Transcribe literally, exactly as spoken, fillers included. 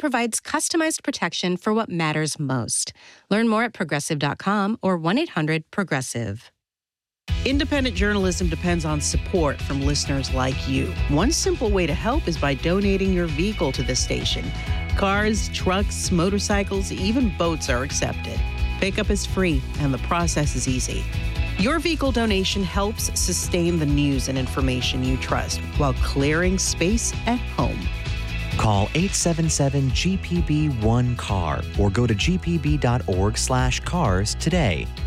provides customized protection for what matters most. Learn more at progressive dot com or one eight hundred progressive. Independent journalism depends on support from listeners like you. One simple way to help is by donating your vehicle to the station. Cars, trucks, motorcycles, even boats are accepted. Pickup is free and the process is easy. Your vehicle donation helps sustain the news and information you trust while clearing space at home. Call eight seven seven G P B one C A R or go to g p b dot org slash cars today.